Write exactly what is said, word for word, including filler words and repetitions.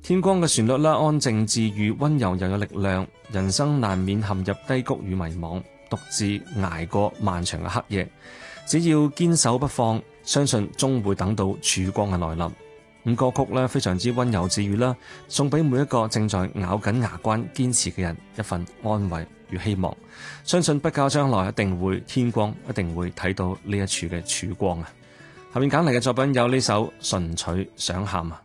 天光嘅旋律啦，安靜治愈，溫柔又有力量。人生難免陷入低谷與迷茫，獨自捱過漫長嘅黑夜，只要堅守不放，相信終會等到曙光嘅來臨。咁歌曲咧非常之溫柔治愈啦，送俾每一個正在咬緊牙關堅持嘅人一份安慰與希望。相信不久將來一定會天光，一定會睇到呢一處嘅曙光啊！下面揀嚟嘅作品有呢首《純粹想喊》啊。